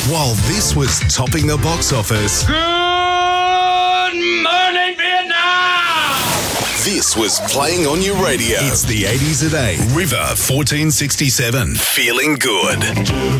While this was topping the box office, Good morning, Vietnam! this was playing on your radio. It's the 80s at 8. River 1467. Feeling good.